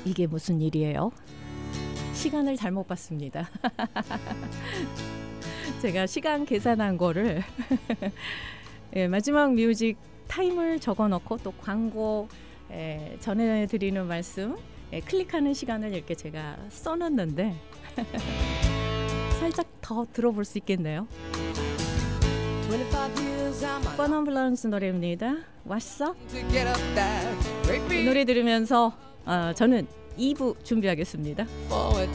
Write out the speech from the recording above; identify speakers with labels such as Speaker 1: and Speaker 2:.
Speaker 1: 이게 무슨 일이에요? 시간을 잘못 봤습니다. 제가 시간 계산한 거를 예, 마지막 뮤직 타임을 적어놓고 또 광고 전해드리는 말씀 클릭하는 시간을 이렇게 제가 써놨는데 살짝 더 들어볼 수 있겠네요. 뻔한 블라운스 노래입니다. 왔어? 이 노래 들으면서 저는 2부 준비하겠습니다.